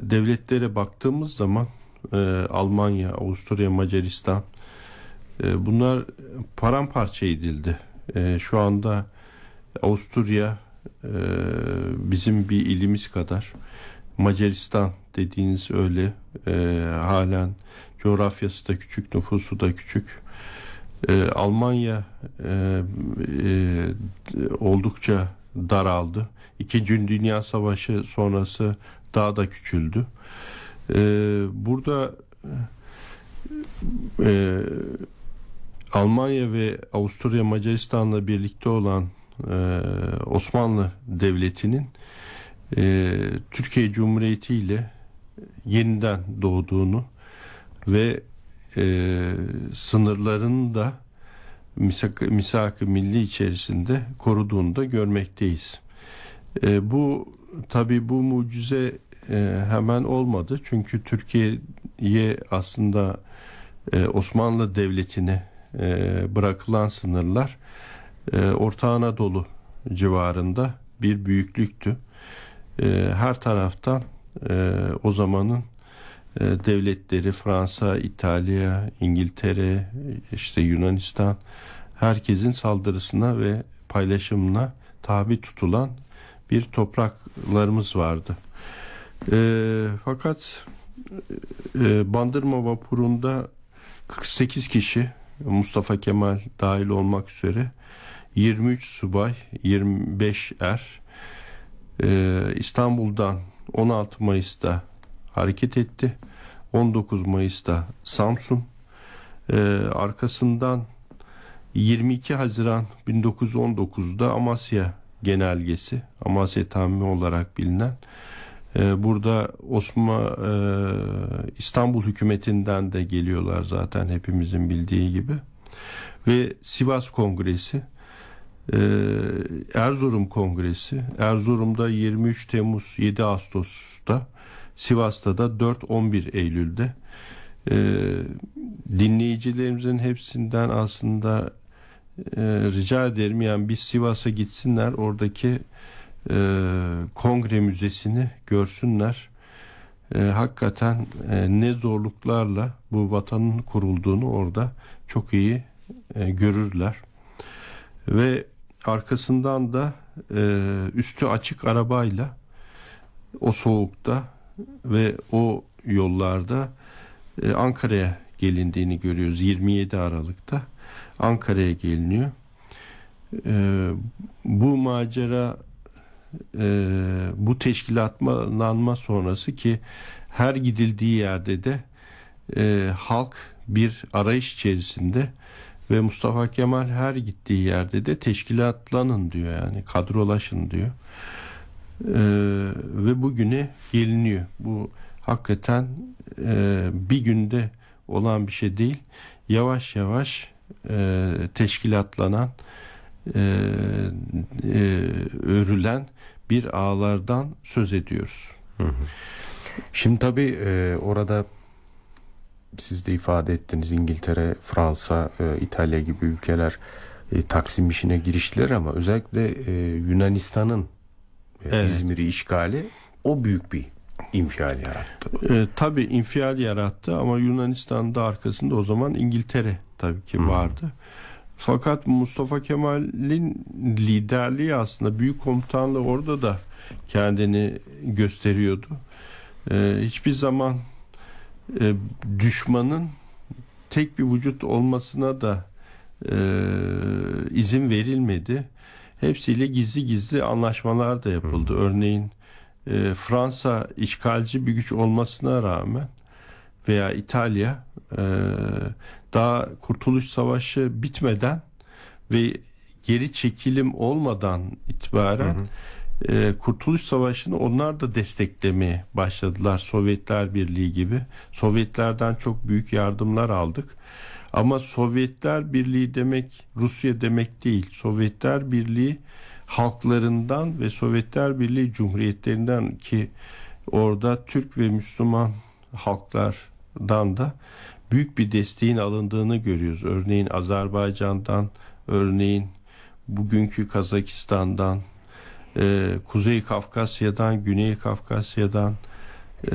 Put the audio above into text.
devletlere baktığımız zaman Almanya, Avusturya, Macaristan bunlar paramparça edildi. Şu anda Avusturya bizim bir ilimiz kadar, Macaristan dediğiniz öyle, halen coğrafyası da küçük, nüfusu da küçük. Almanya oldukça daraldı. İkinci Dünya Savaşı sonrası daha da küçüldü. Burada Almanya ve Avusturya Macaristan'la birlikte olan Osmanlı Devleti'nin Türkiye Cumhuriyeti ile yeniden doğduğunu ve sınırlarını da misak-ı milli içerisinde koruduğunu da görmekteyiz. Bu tabii bu mucize hemen olmadı. Çünkü Türkiye'ye aslında Osmanlı Devleti'ne bırakılan sınırlar Orta Anadolu civarında bir büyüklüktü. Her taraftan o zamanın devletleri, Fransa, İtalya, İngiltere, işte Yunanistan, herkesin saldırısına ve paylaşımına tabi tutulan bir topraklarımız vardı. Fakat Bandırma vapurunda 48 kişi, Mustafa Kemal dahil olmak üzere 23 subay, 25 er İstanbul'dan 16 Mayıs'ta hareket etti. 19 Mayıs'ta Samsun, arkasından 22 Haziran 1919'da Amasya Genelgesi, Amasya Tamimi olarak bilinen, burada İstanbul hükümetinden de geliyorlar zaten hepimizin bildiği gibi, ve Sivas Kongresi, Erzurum Kongresi, Erzurum'da 23 Temmuz 7 Ağustos'ta, Sivas'ta da 4-11 Eylül'de. Dinleyicilerimizin hepsinden aslında rica ederim, yani bir Sivas'a gitsinler, oradaki kongre müzesini görsünler. Hakikaten ne zorluklarla bu vatanın kurulduğunu orada çok iyi görürler. Ve arkasından da üstü açık arabayla o soğukta ve o yollarda Ankara'ya gelindiğini görüyoruz. 27 Aralık'ta Ankara'ya geliniyor. Bu macera, bu teşkilatlanma sonrası ki her gidildiği yerde de halk bir arayış içerisinde ve Mustafa Kemal her gittiği yerde de teşkilatlanın diyor, yani kadrolaşın diyor. Ve bugüne geliniyor. Bu hakikaten bir günde olan bir şey değil. Yavaş yavaş teşkilatlanan, örülen bir ağlardan söz ediyoruz. Hı hı. Şimdi tabii orada siz de ifade ettiniz, İngiltere, Fransa, İtalya gibi ülkeler Taksim işine giriştiler ama özellikle Yunanistan'ın İzmir'i işgali o büyük bir infial yarattı. Tabii infial yarattı ama Yunanistan'da arkasında o zaman İngiltere tabii ki vardı. Fakat Mustafa Kemal'in liderliği, aslında büyük komutanlığı orada da kendini gösteriyordu. Hiçbir zaman düşmanın tek bir vücut olmasına da izin verilmedi. Hepsiyle gizli gizli anlaşmalar da yapıldı. Örneğin Fransa işgalci bir güç olmasına rağmen veya İtalya daha Kurtuluş Savaşı bitmeden ve geri çekilim olmadan itibaren Kurtuluş Savaşı'nı onlar da desteklemeye başladılar, Sovyetler Birliği gibi. Sovyetlerden çok büyük yardımlar aldık. Ama Sovyetler Birliği demek Rusya demek değil. Sovyetler Birliği halklarından ve Sovyetler Birliği cumhuriyetlerinden, ki orada Türk ve Müslüman halklardan da büyük bir desteğin alındığını görüyoruz. Örneğin Azerbaycan'dan, örneğin bugünkü Kazakistan'dan, Kuzey Kafkasya'dan, Güney Kafkasya'dan,